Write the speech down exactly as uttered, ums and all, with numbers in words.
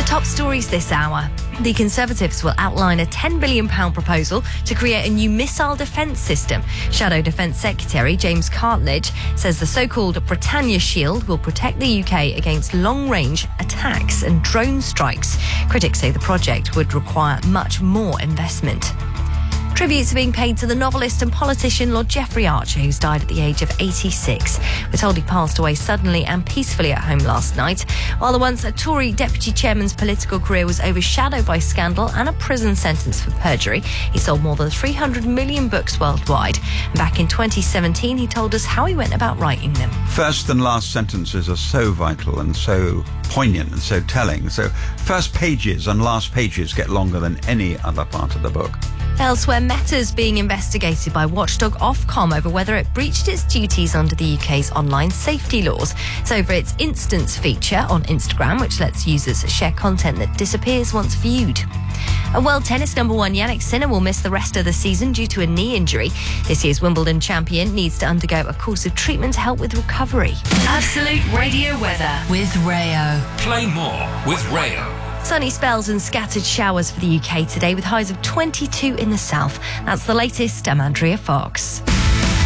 Top stories this hour. The Conservatives will outline a ten billion pounds proposal to create a new missile defence system. Shadow Defence Secretary James Cartledge says the so-called Britannia Shield will protect the U K against long-range attacks and drone strikes. Critics say the project would require much more investment. Tributes are being paid to the novelist and politician Lord Geoffrey Archer, who's died at the age of eighty-six. We're told he passed away suddenly and peacefully at home last night. While the once a Tory deputy chairman's political career was overshadowed by scandal and a prison sentence for perjury, he sold more than three hundred million books worldwide. And back in twenty seventeen, he told us how he went about writing them. First and last sentences are so vital and so poignant and so telling. So first pages and last pages get longer than any other part of the book. Elsewhere, Meta's being investigated by watchdog Ofcom over whether it breached its duties under the U K's online safety laws. It's over its Instance feature on Instagram, which lets users share content that disappears once viewed. A world tennis number one Jannik Sinner will miss the rest of the season due to a knee injury. This year's Wimbledon champion needs to undergo a course of treatment to help with recovery. Absolute Radio weather with Rayo. Play more with Rayo. Sunny spells and scattered showers for the U K today with highs of twenty-two in the south. That's the latest. I'm Andrea Fox.